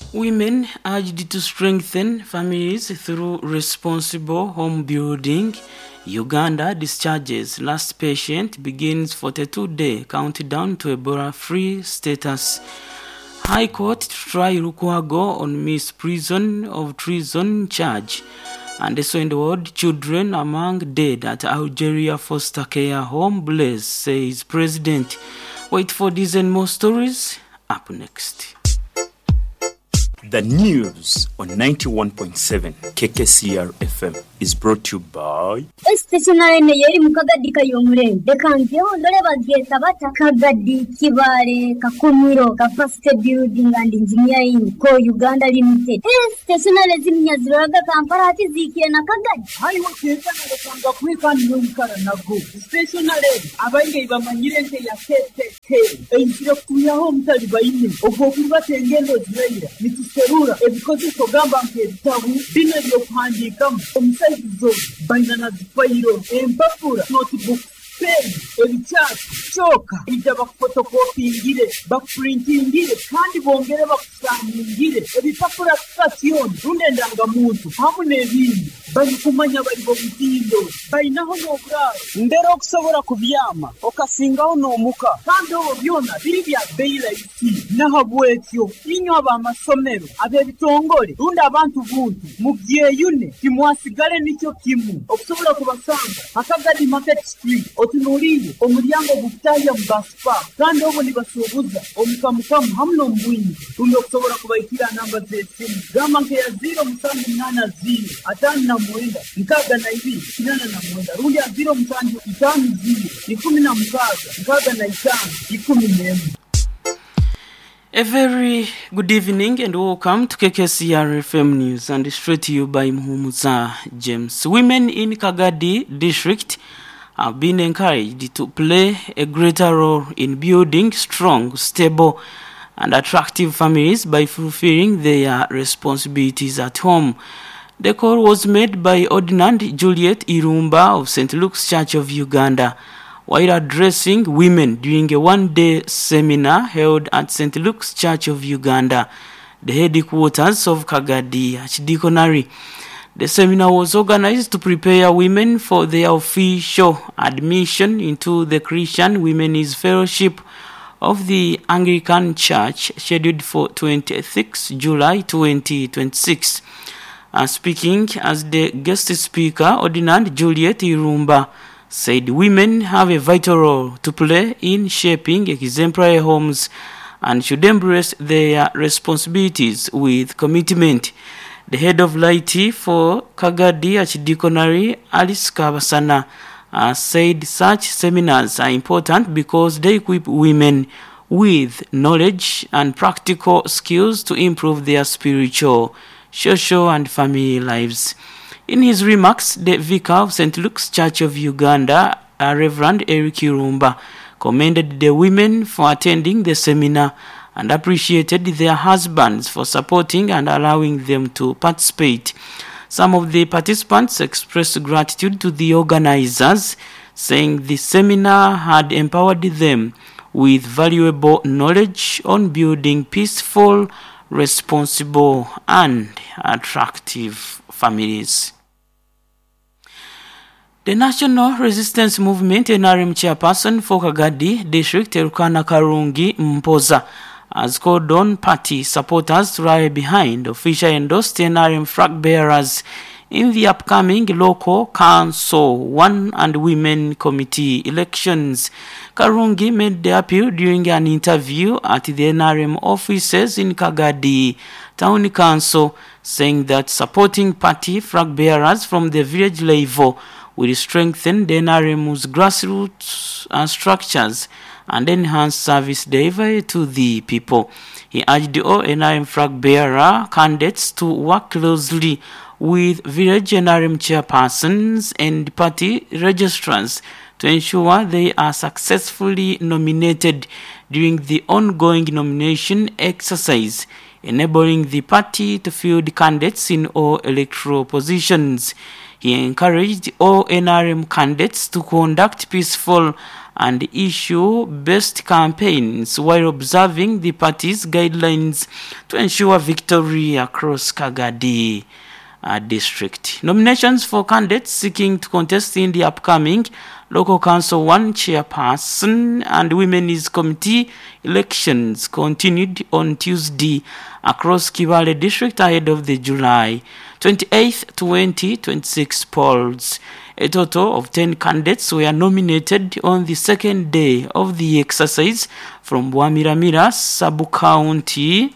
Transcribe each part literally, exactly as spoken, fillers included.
Women urged to strengthen families through responsible home building. Uganda discharges last patient, begins forty-two day countdown to Ebola-free status. High Court to try Lukwago on misprision of treason charge. And also in the world, children among dead at Algeria foster care home blaze, says President. Wait for these and more stories up next. The news on ninety-one point seven K K C R F M is brought to you by Stationary yeri mukagadi kayomure dekanvyo ndole bageta bata kagadi kibale kakumiro capacity building and engineering ko Uganda limited. Stationary ziminya ziraga Kampala ati zikiye na kagadi hayi waketa nakanga kwika nyumkara nago stationary abange bamanyire nke ya tete einjira kuyaho mutali bayine obwo kubatengendo ziraira serura ebikozi kogamba nke bitabu bine byo kuhandikamu omusaizo bainana zifayiro empapura notebook pen ebicyatsi choka ijya bakfotokopingire bakprintingire kandi bongere bakusangire ebipapura station runde ndangamuntu hamwe n'ebindi bari kumanya bari bo bitindo bainaho n'obraro ndero okusobora kubyama okasingaho n'omuka kandi obo byona biri bya bailaiti nahabwetyo inyo abamasomero abebitongole runde abantu buntu mu byeyune kimwasigale nicyo kimu okusobora kubasanga akagadi market street otunuriye omuryango gutaya mbaspa kandi obo nibasubuza omukamukamu hamwe mbwinyi runde okusobora kubayikira namba zesimu gama nke ya zero musanju munana zero atanu na mwenda nkaga na ibiri kinana na mwenda rundi ya zero musanju itanu zero ikumi na mkaga nkaga na itanu ikumi nemu. A very good evening and welcome to K K C R F M News, and straight to you by Muhumuza James. Women in Kagadi district have been encouraged to play a greater role in building strong, stable and attractive families by fulfilling their responsibilities at home. The call was made by Ordinand Juliet Irumba of Saint Luke's Church of Uganda while addressing women during a one-day seminar held at Saint Luke's Church of Uganda, the headquarters of Kagadi Archdeaconry. The seminar was organized to prepare women for their official admission into the Christian Women's Fellowship of the Anglican Church, scheduled for twenty-sixth of July twenty twenty-six. Uh, speaking as the guest speaker, Ordinand Juliet Irumba said women have a vital role to play in shaping exemplary homes and should embrace their responsibilities with commitment. The head of Laity for Kagadi Archdeaconry, Alice Kabasana, uh, said such seminars are important because they equip women with knowledge and practical skills to improve their spiritual, social and family lives. In his remarks, the vicar of Saint Luke's Church of Uganda, Reverend Eric Irumba, commended the women for attending the seminar and appreciated their husbands for supporting and allowing them to participate. Some of the participants expressed gratitude to the organizers, saying the seminar had empowered them with valuable knowledge on building peaceful, responsible and attractive families. The National Resistance Movement N R M chairperson for Kagadi District, Rukana Karungi Mpoza, has called on party supporters to rally behind officially endorsed N R M flag bearers in the upcoming local council one and women committee elections. Karungi made the appeal during an interview at the N R M offices in Kagadi Town Council, saying that supporting party flag bearers from the village level will strengthen the N R M's grassroots uh, structures and enhance service delivery to the people. He urged all N R M flag bearer candidates to work closely with village N R M chairpersons and party registrars to ensure they are successfully nominated during the ongoing nomination exercise, enabling the party to field candidates in all electoral positions. He encouraged all N R M candidates to conduct peaceful and issue best campaigns while observing the party's guidelines to ensure victory across Kagadi uh, district. Nominations for candidates seeking to contest in the upcoming Local Council one Chairperson and Women's Committee elections continued on Tuesday across Kibale district ahead of the July twenty-eighth, twenty twenty-six polls. A total of ten candidates were nominated on the second day of the exercise from Bwamiramira Sub-County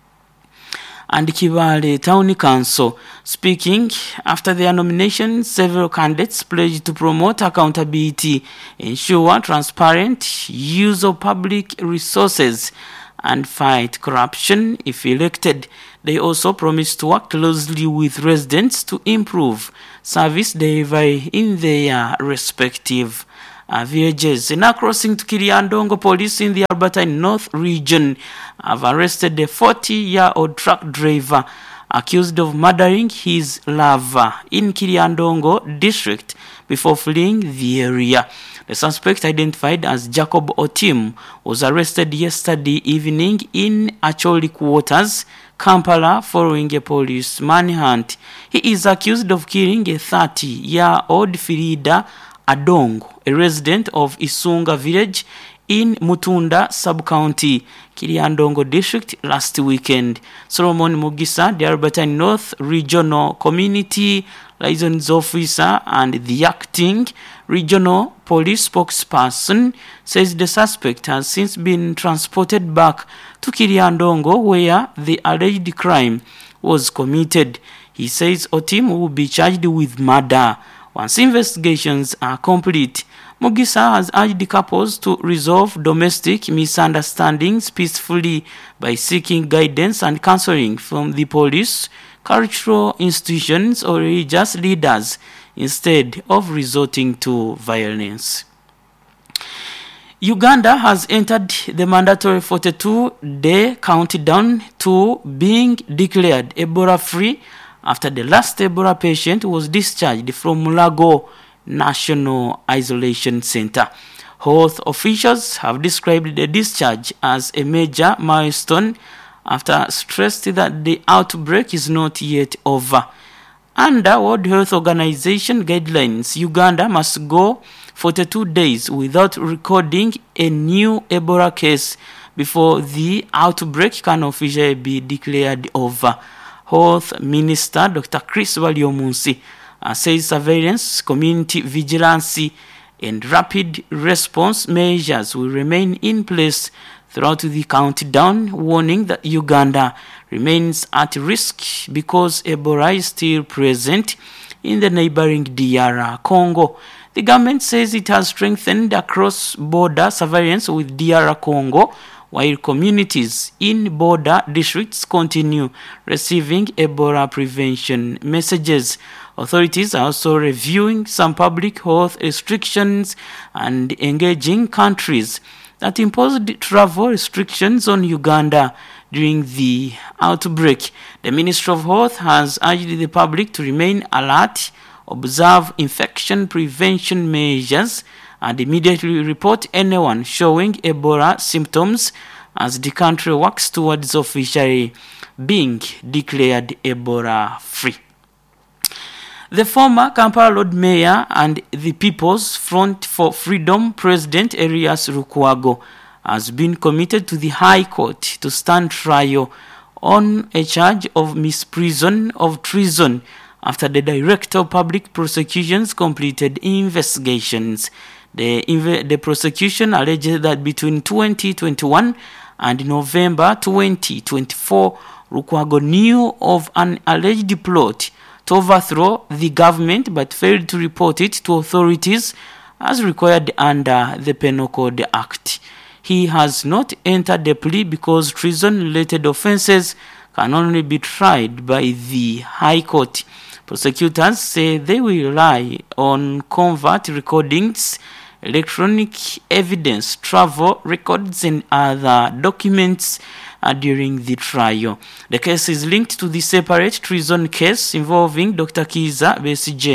and Kibale Town Council. Speaking after their nomination, several candidates pledged to promote accountability, ensure transparent use of public resources, and fight corruption if elected. They also promised to work closely with residents to improve service delivery in their respective uh, villages. Now crossing to Kiriandongo, police in the Albertine North region have arrested a forty-year-old truck driver accused of murdering his lover in Kiriandongo district before fleeing the area. The suspect, identified as Jacob Otim, was arrested yesterday evening in Acholi Quarters, Kampala, following a police manhunt. He is accused of killing a thirty-year-old Firida Adongo, a resident of Isunga village in Mutunda sub-county, Kiriandongo district, last weekend. Solomon Mugisa, the Albertine North Regional Community Liaisons Officer and the acting regional police spokesperson, says the suspect has since been transported back to Kiriandongo, where the alleged crime was committed. He says Otim will be charged with murder once investigations are complete. Mugisa has urged the couples to resolve domestic misunderstandings peacefully by seeking guidance and counseling from the police, cultural institutions, or religious leaders instead of resorting to violence. Uganda has entered the mandatory forty-two day countdown to being declared Ebola-free after the last Ebola patient was discharged from Mulago National Isolation Center. Health officials have described the discharge as a major milestone after stressed that the outbreak is not yet over. Under World Health Organization guidelines, Uganda must go forty-two days without recording a new Ebola case before the outbreak can officially be declared over. Health Minister Doctor Chris Waliomunsi uh, says surveillance, community vigilance, and rapid response measures will remain in place throughout the countdown, warning that Uganda remains at risk because Ebola is still present in the neighboring D R Congo. The government says it has strengthened cross-border surveillance with D R Congo, while communities in border districts continue receiving Ebola prevention messages. Authorities are also reviewing some public health restrictions and engaging countries that imposed travel restrictions on Uganda during the outbreak. The Ministry of Health has urged the public to remain alert, observe infection prevention measures, and immediately report anyone showing Ebola symptoms as the country works towards officially being declared Ebola-free. The former Kampala Lord Mayor and the People's Front for Freedom President Erias Lukwago has been committed to the High Court to stand trial on a charge of misprision of treason after the Director of Public Prosecutions completed investigations. The, the prosecution alleged that between twenty twenty-one and November twenty twenty-four, Lukwago knew of an alleged plot to overthrow the government but failed to report it to authorities as required under the Penal Code Act. He has not entered the plea because treason-related offences can only be tried by the High Court. Prosecutors say they will rely on covert recordings, electronic evidence, travel records, and other documents uh, during the trial. The case is linked to the separate treason case involving Doctor Kiza Besigye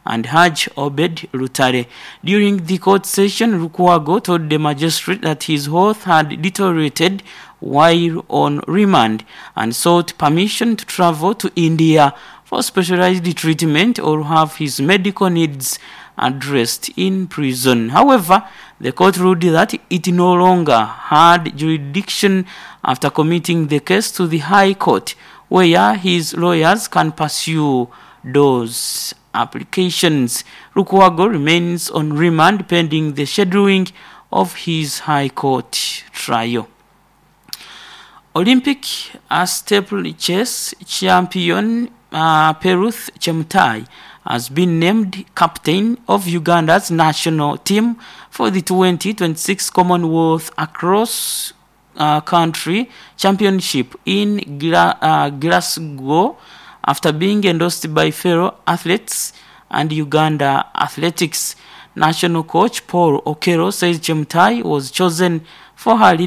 and Haj Obed Rutare. During the court session, Lukwago told the magistrate that his health had deteriorated while on remand and sought permission to travel to India for specialized treatment or have his medical needs addressed in prison. However, the court ruled that it no longer had jurisdiction after committing the case to the High Court, where his lawyers can pursue those applications. Lukwago remains on remand pending the scheduling of his High Court trial. Olympic steeplechase champion uh, Peruth Chemutai has been named captain of Uganda's national team for the twenty twenty-six Commonwealth Across uh, Country Championship in Gra- uh, Glasgow after being endorsed by fellow athletes and Uganda Athletics. National coach Paul Okero says Chemutai was chosen for her